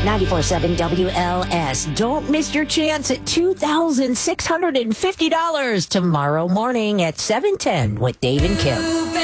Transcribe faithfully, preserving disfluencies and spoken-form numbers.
ninety-four point seven W L S. Don't miss your chance at two thousand six hundred fifty dollars tomorrow morning at seven ten with Dave and Kim.